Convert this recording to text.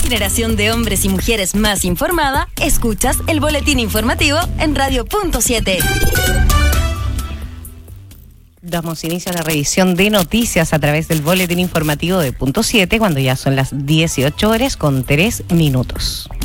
generación de hombres y mujeres más informada, escuchas el boletín informativo en Radio.7. Damos inicio a la revisión de noticias a través del boletín informativo de Punto 7 cuando ya son las 18 horas con 3 minutos.